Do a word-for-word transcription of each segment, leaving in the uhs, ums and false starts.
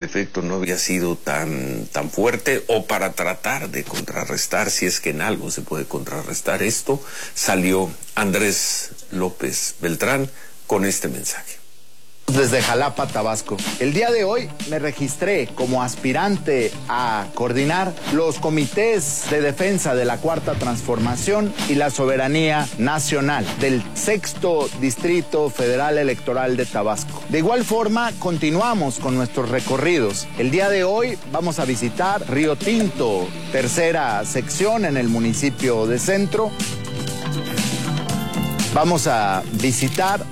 efecto no había sido tan, tan fuerte, o para tratar de contrarrestar, si es que en algo se puede contrarrestar esto, salió Andrés López Beltrán con este mensaje. Desde Jalapa, Tabasco. El día de hoy me registré como aspirante a coordinar los comités de defensa de la Cuarta Transformación y la soberanía nacional del Sexto Distrito Federal Electoral de Tabasco. De igual forma, continuamos con nuestros recorridos. El día de hoy vamos a visitar Río Tinto, tercera sección en el municipio de Centro. Vamos a visitar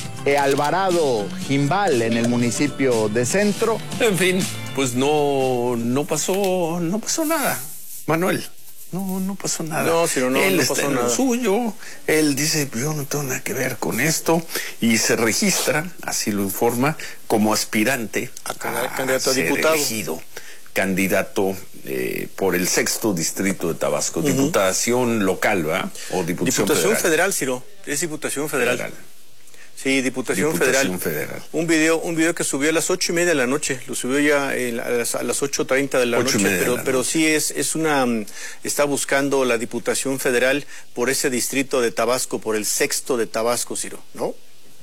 Alvarado Jimbal en el municipio de Centro. En fin, pues no, no pasó, no pasó nada, Manuel. No, no pasó nada. No, si no, no, él no está pasó en nada. lo suyo. Él dice, yo no tengo nada que ver con esto, y se registra, así lo informa, como aspirante a, a, candidato a ser diputado. elegido candidato eh, por el sexto distrito de Tabasco. Uh-huh. Diputación local, ¿va? O diputación, diputación federal. federal, Ciro. Es diputación federal. federal. Sí, Diputación, Diputación Federal. Federal. Un video, un video que subió a las ocho y media de la noche, lo subió ya en, a las, a las ocho treinta de la noche, pero, la pero noche. sí es, es una, está buscando la Diputación Federal por ese distrito de Tabasco, por el sexto de Tabasco, Ciro, ¿no?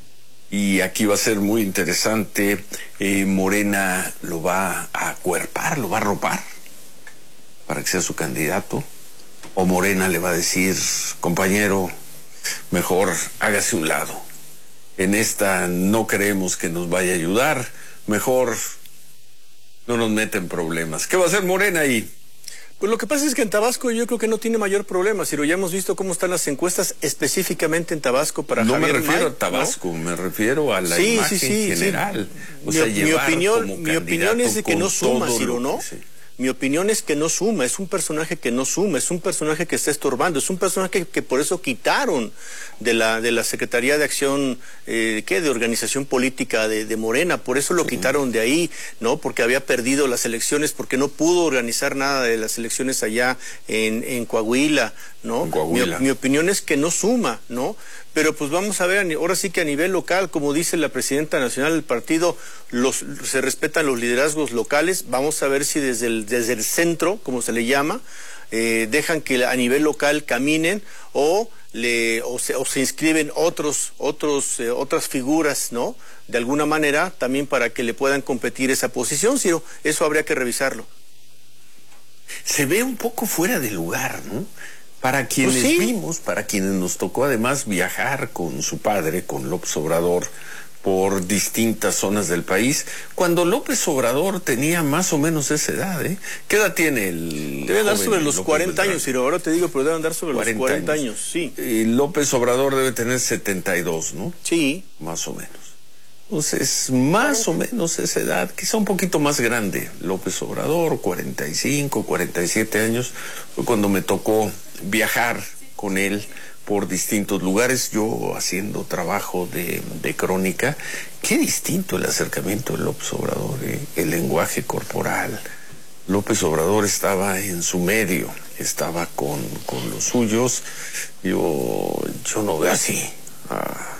Y aquí va a ser muy interesante, eh, Morena lo va a acuerpar, lo va a arropar para que sea su candidato, o Morena le va a decir, compañero, mejor hágase un lado. En esta no creemos que nos vaya a ayudar, mejor no nos meten problemas. ¿Qué va a hacer Morena ahí? Pues lo que pasa es que en Tabasco yo creo que no tiene mayor problema, Ciro. Ya hemos visto cómo están las encuestas específicamente en Tabasco para no Javier me refiero May, a Tabasco, ¿no? Me refiero a la sí, imagen sí, sí, general. Sí. O sea, mi, llevar mi opinión, como mi opinión es de que no suma, Ciro, ¿no? Sí. Mi opinión es que no suma, es un personaje que no suma, es un personaje que está estorbando, es un personaje que, que por eso quitaron de la de la Secretaría de Acción, eh, ¿qué? De Organización Política de, de Morena, por eso lo sí. quitaron de ahí, ¿no? Porque había perdido las elecciones, porque no pudo organizar nada de las elecciones allá en, en Coahuila, ¿no? En Coahuila. Mi, mi opinión es que no suma, ¿no? Pero pues vamos a ver, ahora sí que a nivel local, como dice la presidenta nacional del partido, los, se respetan los liderazgos locales. Vamos a ver si desde el, desde el centro, como se le llama, eh, dejan que a nivel local caminen o, le, o, se, o se inscriben otros, otros, eh, otras figuras, ¿no? De alguna manera, también para que le puedan competir esa posición, Ciro. Eso habría que revisarlo. Se ve un poco fuera de lugar, ¿no? Para quienes pues sí. vimos, para quienes nos tocó además viajar con su padre, con López Obrador, por distintas zonas del país, cuando López Obrador tenía más o menos esa edad, ¿eh? ¿Qué edad tiene el Debe andar sobre los López cuarenta Obrador? años, Ciro, ahora te digo, pero debe andar sobre los cuarenta años, sí. Y López Obrador debe tener setenta y dos, ¿no? Sí. Más o menos. Entonces, más o menos esa edad, quizá un poquito más grande. López Obrador, cuarenta y cinco, cuarenta y siete años, fue cuando me tocó viajar con él por distintos lugares, yo haciendo trabajo de, de crónica. Qué distinto el acercamiento de López Obrador, ¿eh? El lenguaje corporal. López Obrador estaba en su medio, estaba con, con los suyos. Yo, yo no veo así a,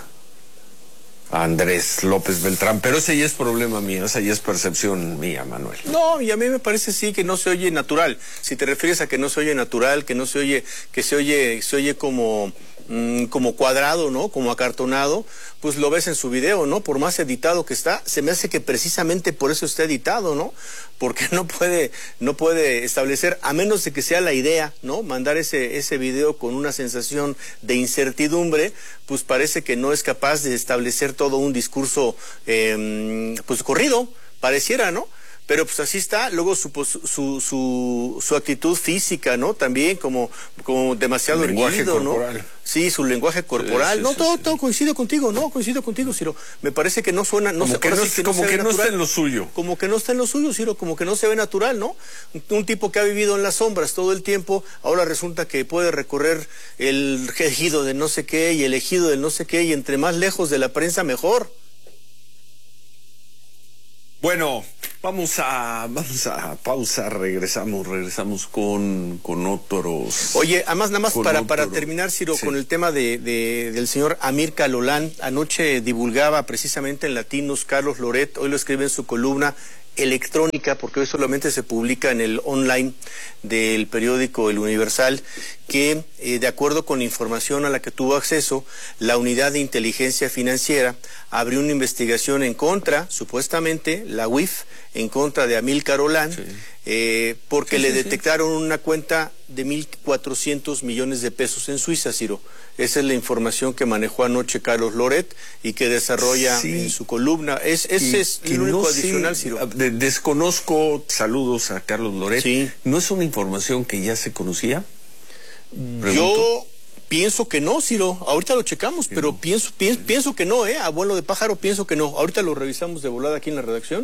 a Andrés López Beltrán, pero ese ya es problema mío, esa ya es percepción mía, Manuel. No, y a mí me parece sí que no se oye natural. Si te refieres a que no se oye natural, que no se oye, que se oye, se oye como, mmm, como cuadrado, ¿no? Como acartonado, pues lo ves en su video, ¿no? Por más editado que está, se me hace que precisamente por eso está editado, ¿no? Porque no puede, no puede establecer, a menos de que sea la idea, ¿no? Mandar ese, ese video con una sensación de incertidumbre, pues parece que no es capaz de establecer todo un discurso, eh, pues corrido, pareciera, ¿no? Pero pues así está, luego su, su, su, su actitud física, ¿no? También como, como demasiado erguido, ¿no? Sí, su lenguaje corporal. Sí, sí, no, sí, todo, sí. todo coincido contigo, no, coincido contigo, Ciro. Me parece que no suena, no como se, que, no, sí que como no, que no natural. Está en lo suyo. Como que no está en lo suyo, Ciro, como que no se ve natural, ¿no? Un, un tipo que ha vivido en las sombras todo el tiempo, ahora resulta que puede recorrer el ejido de no sé qué y el ejido del no sé qué, y entre más lejos de la prensa, mejor. Bueno, vamos a vamos a pausa, regresamos, regresamos con, con otros... Oye, además nada más para, otro... para terminar, Ciro, sí. con el tema de, de, del señor Amir Calolán, anoche divulgaba precisamente en Latinos Carlos Loret, hoy lo escribe en su columna electrónica, porque hoy solamente se publica en el online del periódico El Universal, que eh, de acuerdo con la información a la que tuvo acceso, la Unidad de Inteligencia Financiera abrió una investigación en contra, supuestamente, la U I F, en contra de Amílcar Olán, sí. eh, porque sí, le sí, detectaron sí. una cuenta de mil cuatrocientos millones de pesos en Suiza, Ciro. Esa es la información que manejó anoche Carlos Loret y que desarrolla sí. en su columna. Es, ese y, es el único no adicional, sé, Ciro. De, desconozco, saludos a Carlos Loret. Sí. ¿No es una información que ya se conocía? Pregunto. Yo pienso que no, Ciro. Ahorita lo checamos, sí, pero no. pienso, pienso, pienso que no, ¿eh? A vuelo de pájaro pienso que no. Ahorita lo revisamos de volada aquí en la redacción.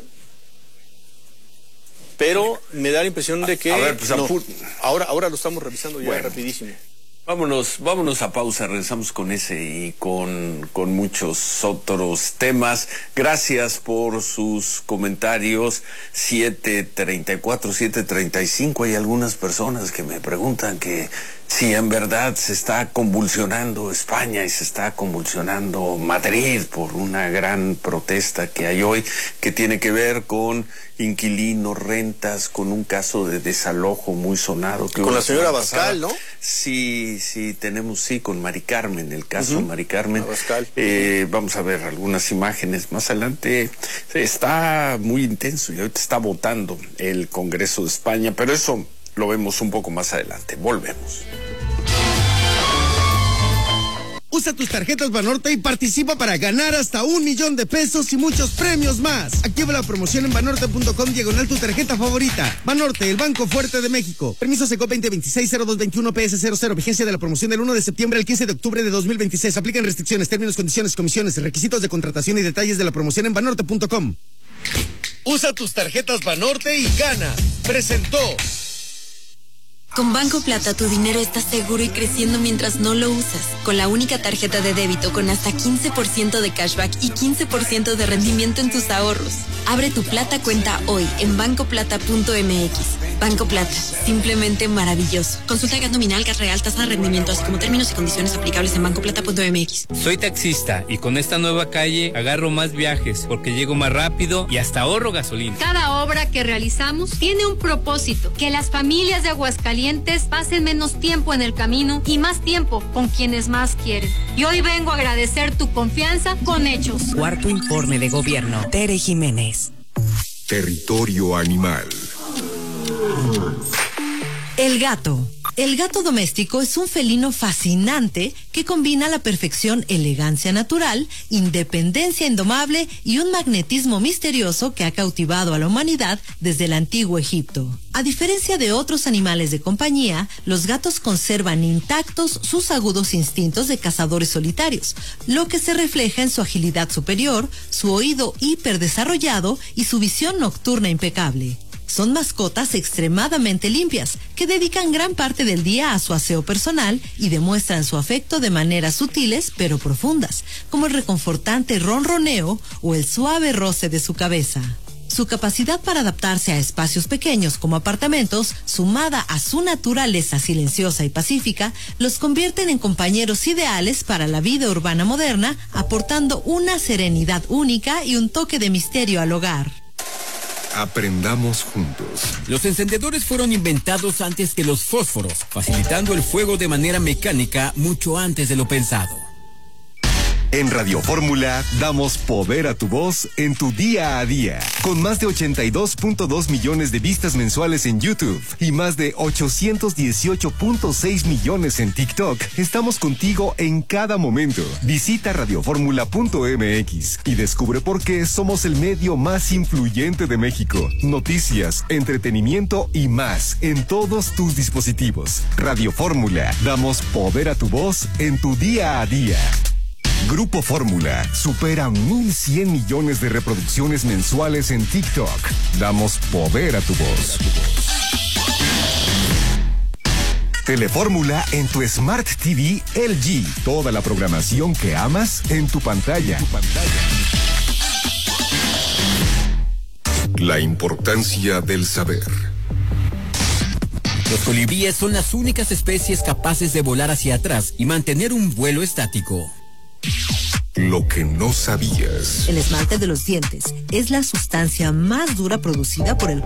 Pero me da la impresión de que... A ver, pues, no. ahora, ahora lo estamos revisando ya bueno. rapidísimo. Vámonos, vámonos a pausa, regresamos con ese y con, con muchos otros temas. Gracias por sus comentarios. siete treinta y cuatro, siete treinta y cinco. Hay algunas personas que me preguntan que si en verdad se está convulsionando España y se está convulsionando Madrid por una gran protesta que hay hoy, que tiene que ver con inquilinos, rentas, con un caso de desalojo muy sonado. Que con la señora Abascal, ¿no? Sí, sí, tenemos, sí, con Mari Carmen, el caso uh-huh. Mari Carmen. Abascal. Eh, vamos a ver algunas imágenes más adelante. Está muy intenso y ahorita está votando el Congreso de España, pero eso lo vemos un poco más adelante. Volvemos. Usa tus tarjetas Banorte y participa para ganar hasta un millón de pesos y muchos premios más. Activa la promoción en banorte punto com diagonal tu tarjeta favorita. Banorte, el Banco Fuerte de México. Permiso Secop veinte veintiséis cero dos veintiuno P S cero cero. Vigencia de la promoción del uno de septiembre al quince de octubre de dos mil veintiséis. Aplican restricciones, términos, condiciones, comisiones, requisitos de contratación y detalles de la promoción en banorte punto com. Usa tus tarjetas Banorte y gana. Presentó. Con Banco Plata tu dinero está seguro y creciendo mientras no lo usas. Con la única tarjeta de débito con hasta quince por ciento de cashback y quince por ciento de rendimiento en tus ahorros. Abre tu Plata cuenta hoy en banco plata punto m x. Banco Plata, simplemente maravilloso. Consulta gas nominal, gas real, tasa de rendimiento, así como términos y condiciones aplicables en banco plata punto m x. Soy taxista y con esta nueva calle agarro más viajes porque llego más rápido y hasta ahorro gasolina. Cada obra que realizamos tiene un propósito, que las familias de Aguascalientes pasen menos tiempo en el camino y más tiempo con quienes más quieren. Y hoy vengo a agradecer tu confianza con hechos. Cuarto informe de gobierno. Tere Jiménez. Territorio animal. El gato. El gato doméstico es un felino fascinante que combina a la perfección elegancia natural, independencia indomable y un magnetismo misterioso que ha cautivado a la humanidad desde el antiguo Egipto. A diferencia de otros animales de compañía, los gatos conservan intactos sus agudos instintos de cazadores solitarios, lo que se refleja en su agilidad superior, su oído hiperdesarrollado y su visión nocturna impecable. Son mascotas extremadamente limpias, que dedican gran parte del día a su aseo personal y demuestran su afecto de maneras sutiles pero profundas, como el reconfortante ronroneo o el suave roce de su cabeza. Su capacidad para adaptarse a espacios pequeños como apartamentos, sumada a su naturaleza silenciosa y pacífica, los convierten en compañeros ideales para la vida urbana moderna, aportando una serenidad única y un toque de misterio al hogar. Aprendamos juntos. Los encendedores fueron inventados antes que los fósforos, facilitando el fuego de manera mecánica mucho antes de lo pensado. En Radio Fórmula damos poder a tu voz en tu día a día. Con más de ochenta y dos punto dos millones de vistas mensuales en YouTube y más de ochocientos dieciocho punto seis millones en TikTok, estamos contigo en cada momento. Visita radio fórmula punto m x y descubre por qué somos el medio más influyente de México. Noticias, entretenimiento y más en todos tus dispositivos. Radio Fórmula, damos poder a tu voz en tu día a día. Grupo Fórmula supera mil cien millones de reproducciones mensuales en TikTok. Damos poder a tu voz. Telefórmula en tu Smart T V L G. Toda la programación que amas en tu pantalla. La importancia del saber. Los colibríes son las únicas especies capaces de volar hacia atrás y mantener un vuelo estático. Lo que no sabías. El esmalte de los dientes es la sustancia más dura producida por el